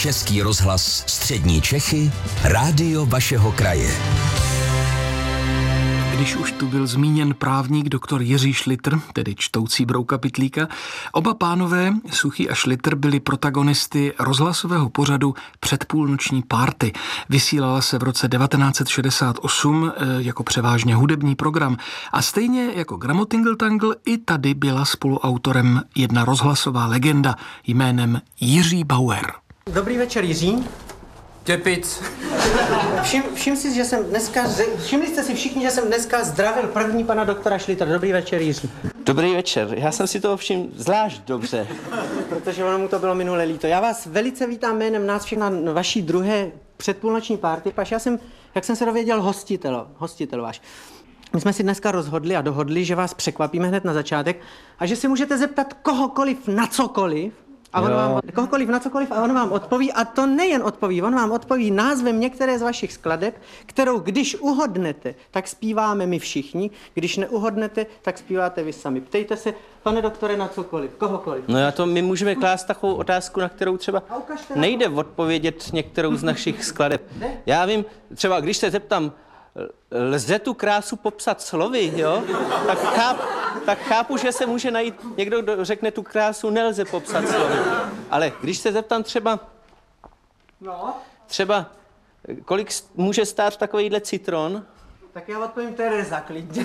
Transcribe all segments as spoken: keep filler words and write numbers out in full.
Český rozhlas Střední Čechy, rádio vašeho kraje. Když už tu byl zmíněn právník doktor Jiří Šlitr, tedy čtoucí Brouka Pytlíka, oba pánové, Suchý a Šlitr, byli protagonisty rozhlasového pořadu Předpůlnoční párty. Vysílala se v roce devatenáct set šedesát osm jako převážně hudební program a stejně jako Gramotingle Tangle i tady byla spoluautorem jedna rozhlasová legenda jménem Jiří Bauer. Dobrý večer, Jiří. Těpic. Všim, všim si, že jsem dneska, všimli jste si všichni, že jsem dneska zdravil první pana doktora Šlitra. Dobrý večer, Jiří. Dobrý večer, já jsem si toho všiml zvlášť dobře. Protože ono mu to bylo minule líto. Já vás velice vítám jménem nás všech na vaší druhé předpůlnoční párty. Paž já jsem, jak jsem se dověděl, hostitel, hostitel váš. My jsme si dneska rozhodli a dohodli, že vás překvapíme hned na začátek a že si můžete zeptat kohokoliv na cokoliv, a on vám, kohokoliv na cokoliv a on vám odpoví, a to nejen odpoví, on vám odpoví názvem některé z vašich skladeb, kterou když uhodnete, tak zpíváme my všichni, když neuhodnete, tak zpíváte vy sami. Ptejte se, pane doktore, na cokoliv, kohokoliv. No já to, my můžeme klást takovou otázku, na kterou třeba nejde odpovědět některou z našich skladeb. Já vím, třeba když se zeptám, lze tu krásu popsat slovy, jo? Tak, cháp, tak chápu, že se může najít někdo, kdo řekne, tu krásu nelze popsat slovy. Ale když se zeptám třeba, třeba, kolik může stát takovýhle citron? Tak já odpovím Tereza, klidně.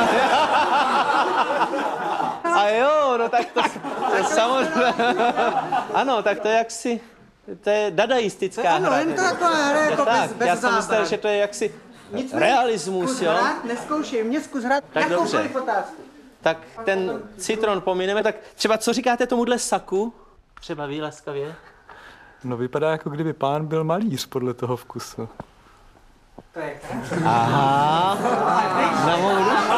A jo, no tak to, to samozřejmě, ano, tak to je jaksi, to je dadaistická ano, hra. Ano, jen to taková hra jako tak, bez, bez já jsem myslel, že to je jaksi realismus, jo? Hrát, neskoušej, mě zkus hrát tak dobře. Otázku. Tak ten citron pomineme, tak třeba co říkáte tomuhle saku? Třeba vy laskavě? No vypadá, jako kdyby pán byl malíř podle toho vkusu. To je krásné. Aha. Na mou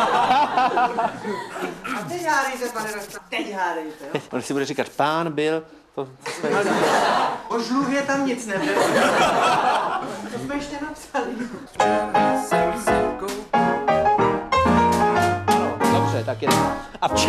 A teď hádejte, pane doktor, teď hádejte, jo? On si bude říkat, pán byl... To jsme... O žluvě tam nic nebylo. To jsme ještě napsali. Dobře, tak je.